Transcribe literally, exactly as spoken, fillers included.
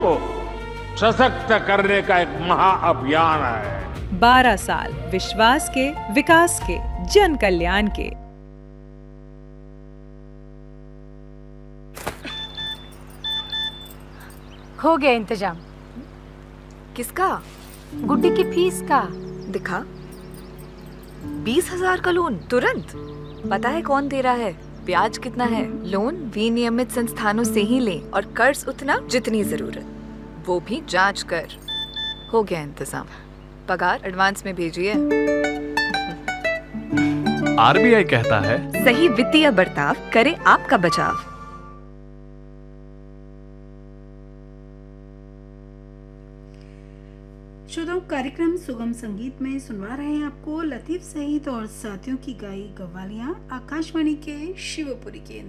को सशक्त करने का एक महाअभियान है। बारह साल विश्वास के, विकास के, जन कल्याण के। हो गया इंतजाम। किसका? गुड्डी की फीस का। दिखा। बीस हजार का लोन तुरंत। पता है कौन दे रहा है, ब्याज कितना है? लोन विनियमित संस्थानों से ही लें और कर्ज उतना जितनी जरूरत, वो भी जांच कर। हो गया इंतजाम। पगार एडवांस में भेजिए। आरबीआई कहता है, सही वित्तीय बर्ताव करे आपका बचाव। श्रोताओं, कार्यक्रम सुगम संगीत में सुनवा रहे हैं आपको लतीफ सईद और साथियों की गाई कव्वालियां आकाशवाणी के शिवपुरी केंद्र